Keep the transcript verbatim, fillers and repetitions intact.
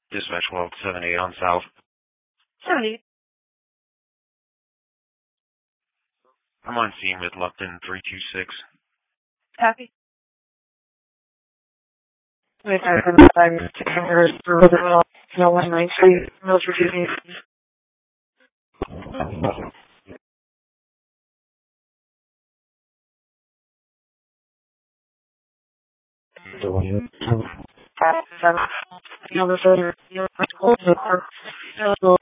Dispatch twelve seventy-eight on South. seventy. I'm on scene with Lupton three two six. Copy. Wait, I heard that I'm taking her through the middle. No one nine three. Mills refusing. Seven. You know, the further, you know, the